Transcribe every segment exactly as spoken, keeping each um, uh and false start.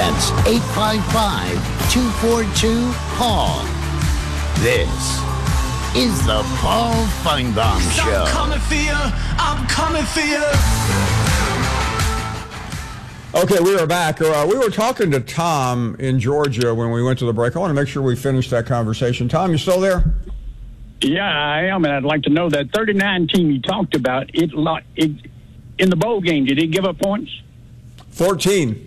That's eight five five, two four two, Paul. This is the Paul Feinbaum Show. I'm coming for you. I'm coming for you. Okay, we are back. Uh, we were talking to Tom in Georgia when we went to the break. I want to make sure we finish that conversation. Tom, you still there? Yeah, I am, and I'd like to know that thirty-nine team you talked about, it, it in the bowl game, did it give up points? fourteen.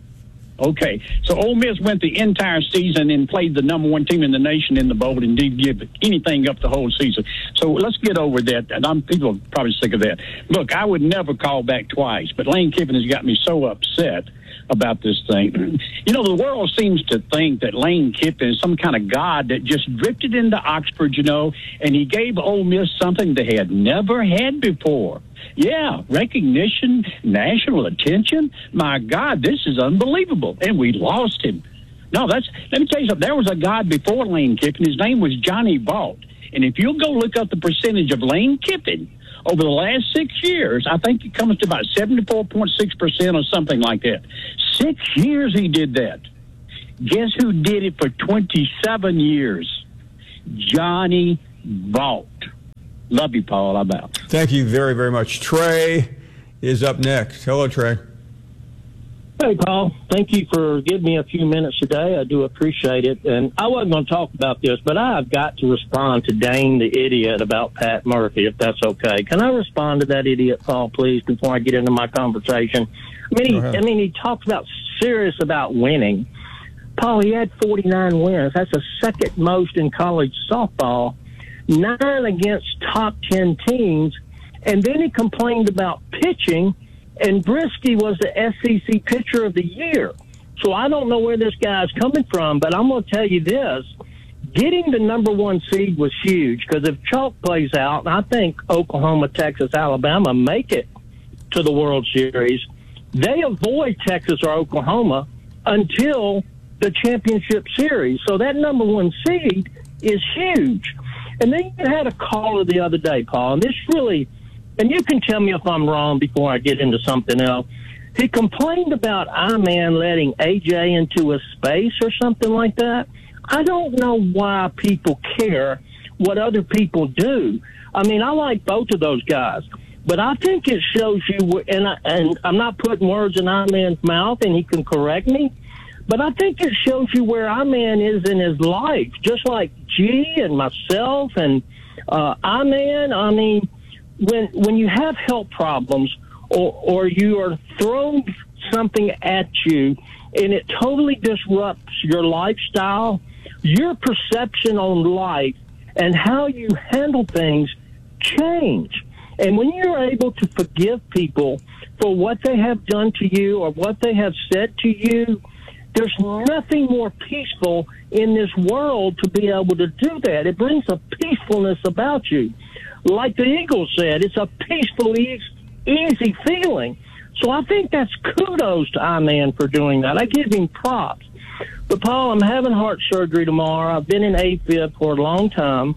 Okay, so Ole Miss went the entire season and played the number one team in the nation in the bowl and didn't give anything up the whole season. So let's get over that. And I'm, people are probably sick of that. Look, I would never call back twice, but Lane Kiffin has got me so upset about this thing. You know, the world seems to think that Lane Kiffin is some kind of god that just drifted into Oxford, you know, and he gave Ole Miss something they had never had before. Yeah, recognition, national attention. My God, this is unbelievable. And we lost him. No, that's, let me tell you something. There was a guy before Lane Kiffin. His name was Johnny Vaught. And if you'll go look up the percentage of Lane Kiffin over the last six years, I think it comes to about seventy-four point six percent or something like that. Six years he did that. Guess who did it for twenty-seven years? Johnny Vaught. Love you, Paul. I'm out. Thank you very, very much. Trey is up next. Hello, Trey. Hey, Paul. Thank you for giving me a few minutes today. I do appreciate it. And I wasn't going to talk about this, but I've got to respond to Dane the idiot about Pat Murphy, if that's okay. Can I respond to that idiot, Paul, please, before I get into my conversation? I mean, he, I mean, he talks about serious about winning. Paul, he had forty-nine wins. That's the second most in college softball. Nine against top ten teams, and then he complained about pitching, and Brisky was the S E C Pitcher of the Year. So I don't know where this guy's coming from, but I'm going to tell you this. Getting the number one seed was huge, because if chalk plays out, and I think Oklahoma, Texas, Alabama make it to the World Series, they avoid Texas or Oklahoma until the championship series. So that number one seed is huge. And then you had a caller the other day, Paul, and this really, and you can tell me if I'm wrong before I get into something else. He complained about I-Man letting A J into a space or something like that. I don't know why people care what other people do. I mean, I like both of those guys, but I think it shows you, and, I, and I'm not putting words in I-Man's mouth, and he can correct me, but I think it shows you where I-Man is in his life, just like G and myself and uh, I-Man. I mean, when when you have health problems or, or you are thrown something at you and it totally disrupts your lifestyle, your perception on life and how you handle things change. And when you're able to forgive people for what they have done to you or what they have said to you, there's nothing more peaceful in this world to be able to do that. It brings a peacefulness about you. Like the Eagle said, it's a peaceful, easy feeling. So I think that's kudos to I-Man for doing that. I give him props. But, Paul, I'm having heart surgery tomorrow. I've been in AFib for a long time.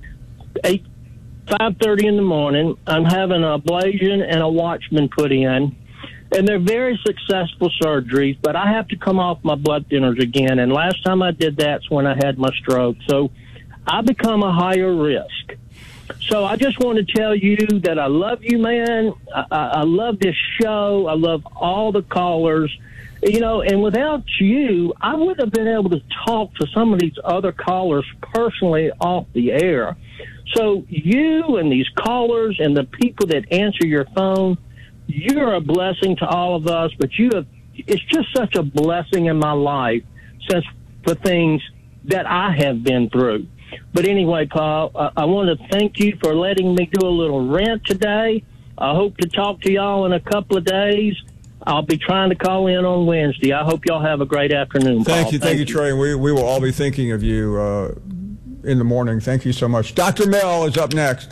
Eight, five thirty in the morning. I'm having an ablation and a Watchman put in. And they're very successful surgeries, but I have to come off my blood thinners again. And last time I did that's when I had my stroke. So I become a higher risk. So I just want to tell you that I love you, man. I, I, I love this show. I love all the callers. You know, and without you, I wouldn't have been able to talk to some of these other callers personally off the air. So you and these callers and the people that answer your phone, you're a blessing to all of us, but you have, it's just such a blessing in my life since the things that I have been through. But anyway, Paul, I, I want to thank you for letting me do a little rant today. I hope to talk to y'all in a couple of days. I'll be trying to call in on Wednesday. I hope y'all have a great afternoon, Paul. Thank you, thank, thank you, Trey. We, we will all be thinking of you uh, in the morning. Thank you so much. Doctor Mel is up next.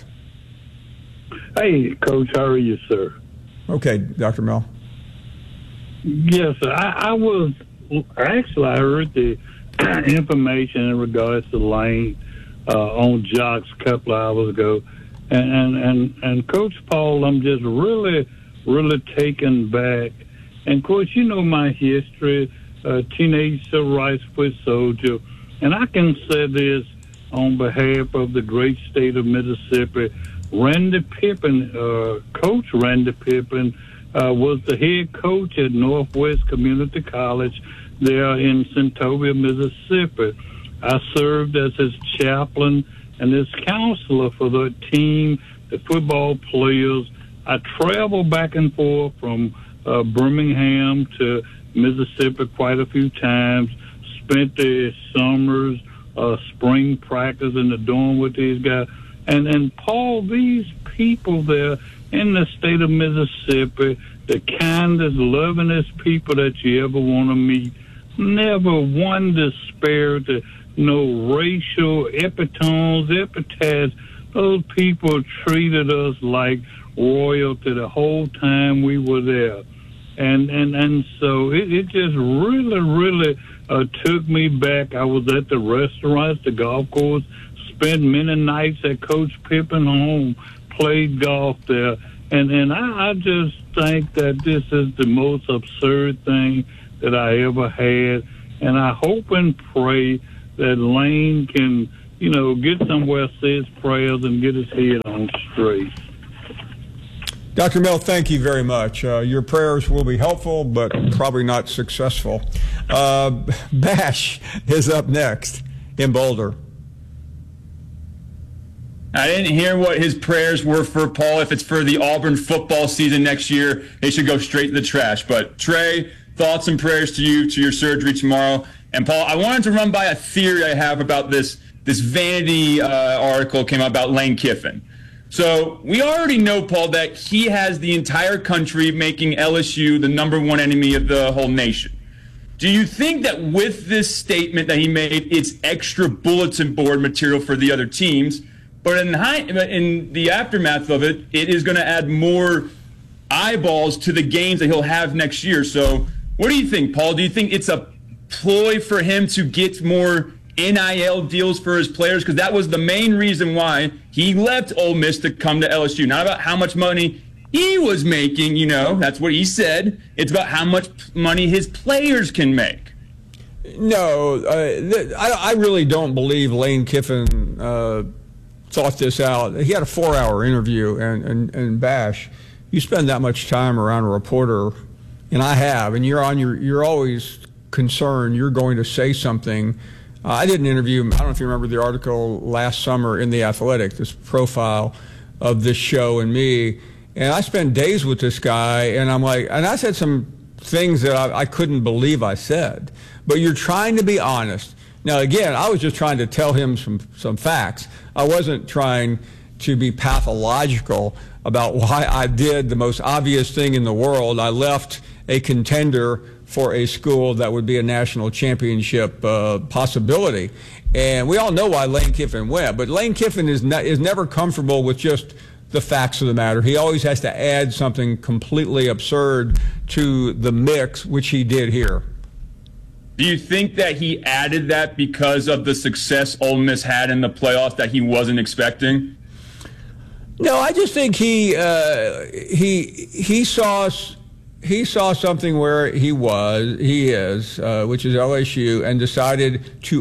Hey, Coach, how are you, sir? Okay, Doctor Mel. Yes, sir. I, I was actually I heard the information in regards to Lane uh, on Jocks a couple of hours ago, and, and and and Coach Paul, I'm just really really taken back. And of course, you know my history. a teenage civil rights foot soldier. And I can say this on behalf of the great state of Mississippi. Randy Pippen, uh, Coach Randy Pippen, uh, was the head coach at Northwest Community College there in Centovia, Mississippi. I served as his chaplain and his counselor for the team, the football players. I traveled back and forth from uh, Birmingham to Mississippi quite a few times, spent the summers, uh, spring practice in the dorm with these guys. And, and Paul, these people there in the state of Mississippi, the kindest, lovingest people that you ever want to meet, never one disparity, no racial epitones, epithets. Those people treated us like royalty the whole time we were there. And and, and so it, it just really, really uh, took me back. I was at the restaurants, the golf course, spent many nights at Coach Pippen home, played golf there. And, and I, I just think that this is the most absurd thing that I ever had. And I hope and pray that Lane can, you know, get somewhere, say his prayers, and get his head on straight. Doctor Mill, thank you very much. Uh, your prayers will be helpful, but probably not successful. Uh, Bash is up next in Boulder. I didn't hear what his prayers were for Paul. If it's for the Auburn football season next year, they should go straight to the trash. But Trey, thoughts and prayers to you, to your surgery tomorrow. And Paul, I wanted to run by a theory I have about this, this Vanity uh, article came out about Lane Kiffin. So we already know, Paul, that he has the entire country making L S U the number one enemy of the whole nation. Do you think that with this statement that he made, it's extra bulletin board material for the other teams? But in, high, in the aftermath of it, it is going to add more eyeballs to the games that he'll have next year. So what do you think, Paul? Do you think it's a ploy for him to get more N I L deals for his players? Because that was the main reason why he left Ole Miss to come to L S U. Not about how much money he was making, you know, that's what he said. It's about how much money his players can make. No, uh, th- I, I really don't believe Lane Kiffin uh, thought this out. He had a four-hour interview, and, and, and Bash, you spend that much time around a reporter, and I have, and you're on your, you're always concerned you're going to say something. Uh, I did an interview, I don't know if you remember the article last summer in The Athletic, this profile of this show and me, and I spent days with this guy, and I'm like, and I said some things that I, I couldn't believe I said, but you're trying to be honest. Now, again, I was just trying to tell him some, some facts. I wasn't trying to be pathological about why I did the most obvious thing in the world. I left a contender for a school that would be a national championship uh, possibility. And we all know why Lane Kiffin went, but Lane Kiffin is, not, is never comfortable with just the facts of the matter. He always has to add something completely absurd to the mix, which he did here. Do you think that he added that because of the success Ole Miss had in the playoffs that he wasn't expecting? No, I just think he uh, he he saw he saw something where he was he is, uh, which is L S U, and decided to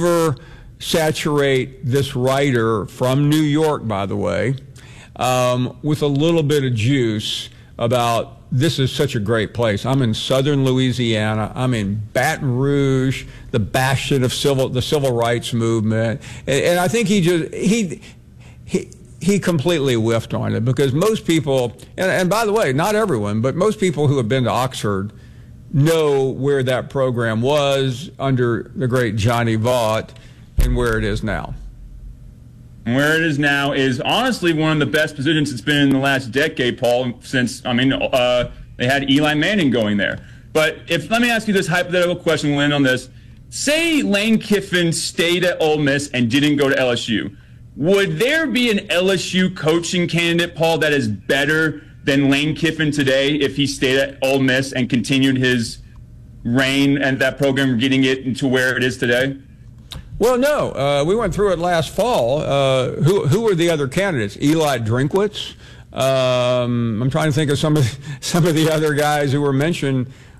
oversaturate this writer from New York, by the way, um, with a little bit of juice about. This is such a great place. I'm in southern Louisiana. I'm in Baton Rouge, the bastion of civil, the civil rights movement. And, and I think he just, he, he, he completely whiffed on it, because most people, and, and by the way, not everyone, but most people who have been to Oxford know where that program was under the great Johnny Vaught and where it is now. Where it is now is honestly one of the best positions it's been in the last decade, Paul, since, I mean, uh, they had Eli Manning going there. But if let me ask you this hypothetical question, we'll end on this. Say Lane Kiffin stayed at Ole Miss and didn't go to L S U. Would there be an L S U coaching candidate, Paul, that is better than Lane Kiffin today if he stayed at Ole Miss and continued his reign and that program, getting it into where it is today? Well, no. Uh, we went through it last fall. Uh, who who were the other candidates? Eli Drinkwitz. Um, I'm trying to think of some of some of the other guys who were mentioned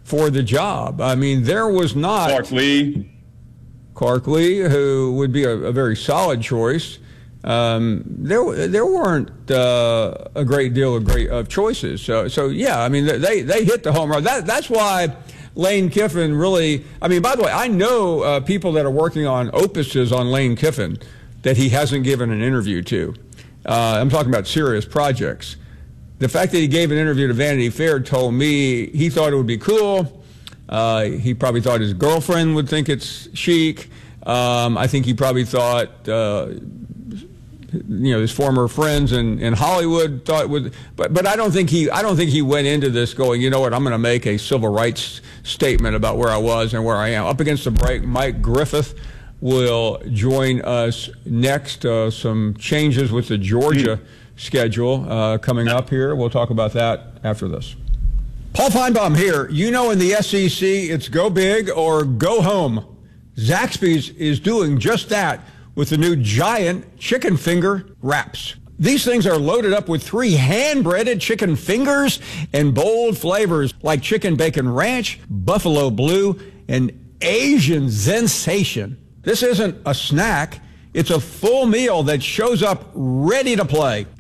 for the job. I mean, there was not Clark Lee. Clark Lee, who would be a, a very solid choice. Um, there, there weren't uh, a great deal of great of choices. So, so yeah, I mean, they they hit the home run. That that's why Lane Kiffin really. I mean, by the way, I know uh, people that are working on opuses on Lane Kiffin that he hasn't given an interview to. Uh, I'm talking about serious projects. The fact that he gave an interview to Vanity Fair told me he thought it would be cool. Uh, he probably thought his girlfriend would think it's chic. Um, I think he probably thought, uh, you know, his former friends in, in Hollywood thought would. But but I don't think he I don't think he went into this going, you know what, I'm going to make a civil rights statement about where I was and where I am. Up against the break, Mike Griffith will join us next. Uh, some changes with the Georgia schedule uh, coming up here. We'll talk about that after this. Paul Feinbaum here. You know, in the S E C, it's go big or go home. Zaxby's is doing just that with the new giant chicken finger wraps. These things are loaded up with three hand-breaded chicken fingers and bold flavors like chicken bacon ranch, buffalo blue, and Asian sensation. This isn't a snack. It's a full meal that shows up ready to play.